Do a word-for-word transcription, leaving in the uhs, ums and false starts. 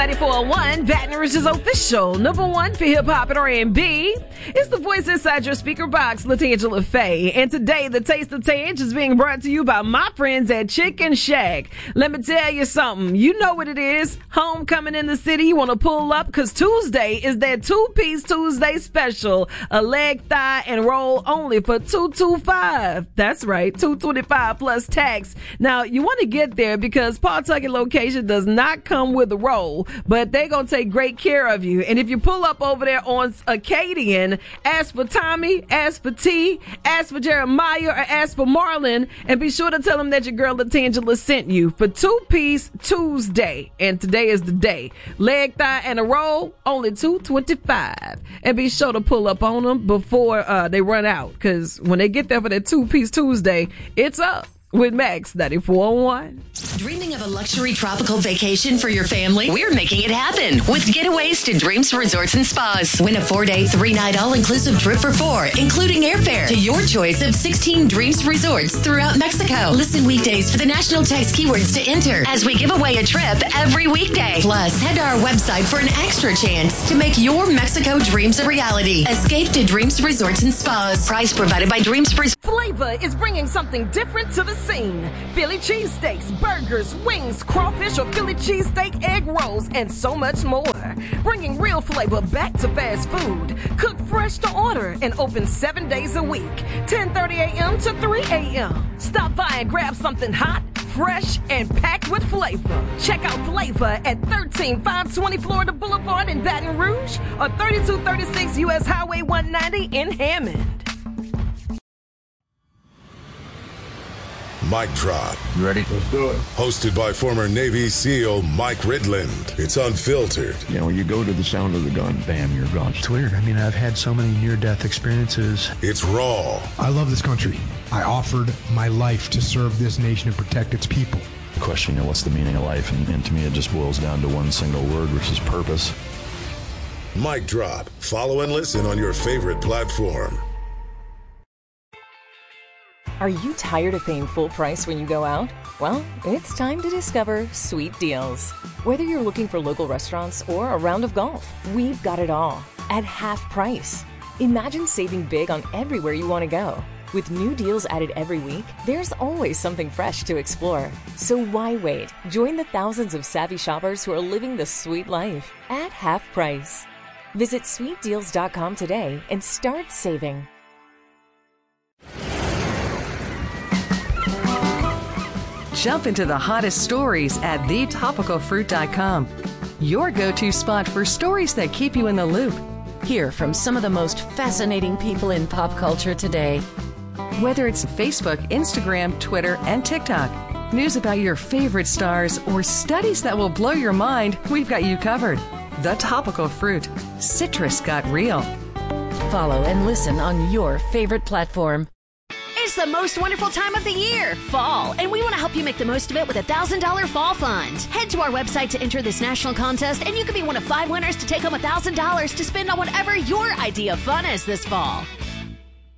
ninety-four point one, Baton Rouge's official number one for hip-hop and R and B. It's the voice inside your speaker box, LaTangela Faye. And today, the Taste of Tange is being brought to you by my friends at Chicken Shack. Let me tell you something. You know what it is. Homecoming in the city. You want to pull up because Tuesday is their two-piece Tuesday special. A leg, thigh, and roll only for two hundred twenty-five dollars. That's right, two hundred twenty-five dollars plus tax. Now, you want to get there because Pawtucket location does not come with a roll, but they're going to take great care of you. And if you pull up over there on Acadian, ask for Tommy, ask for T, ask for Jeremiah, or ask for Marlon, and be sure to tell them that your girl LaTangela sent you for two-piece Tuesday. And today is the day. Leg, thigh, and a roll, only two hundred twenty-five dollars. And be sure to pull up on them before uh, they run out, because when they get there for that two-piece Tuesday, it's up. With Max ninety-four point one. Dreaming of a luxury tropical vacation for your family? We're making it happen with Getaways to Dreams Resorts and Spas. Win a four-day, three-night all-inclusive trip for four, including airfare to your choice of sixteen Dreams Resorts throughout Mexico. Listen weekdays for the national text keywords to enter as we give away a trip every weekday. Plus, head to our website for an extra chance to make your Mexico dreams a reality. Escape to Dreams Resorts and Spas. Price provided by Dreams Resorts. Flavor is bringing something different to the scene. Philly cheesesteaks, burgers, wings, crawfish, or Philly cheesesteak egg rolls, and so much more. Bringing real flavor back to fast food. Cooked fresh to order and open seven days a week. ten thirty a.m. to three a.m. Stop by and grab something hot, fresh, and packed with flavor. Check out Flavor at thirteen five twenty Florida Boulevard in Baton Rouge or thirty-two thirty-six U S Highway one ninety in Hammond. Mic Drop. You ready? Let's do it. Hosted by former Navy SEAL Mike Ridland. It's unfiltered. You know, when you go to the sound of the gun, bam, you're gone. It's weird. I mean, I've had so many near-death experiences. It's raw. I love this country. I offered my life to serve this nation and protect its people. The question, you know, what's the meaning of life? And, and to me, it just boils down to one single word, which is purpose. Mic Drop. Follow and listen on your favorite platform. Are you tired of paying full price when you go out? Well, it's time to discover Sweet Deals. Whether you're looking for local restaurants or a round of golf, we've got it all at half price. Imagine saving big on everywhere you want to go. With new deals added every week, there's always something fresh to explore. So why wait? Join the thousands of savvy shoppers who are living the sweet life at half price. Visit sweet deals dot com today and start saving. Jump into the hottest stories at the topical fruit dot com. Your go-to spot for stories that keep you in the loop. Hear from some of the most fascinating people in pop culture today. Whether it's Facebook, Instagram, Twitter, and TikTok, news about your favorite stars, or studies that will blow your mind, we've got you covered. The Topical Fruit. Citrus got real. Follow and listen on your favorite platform. It's the most wonderful time of the year, fall, and we want to help you make the most of it with a one thousand dollars Fall Fund. Head to our website to enter this national contest, and you could be one of five winners to take home one thousand dollars to spend on whatever your idea of fun is this fall.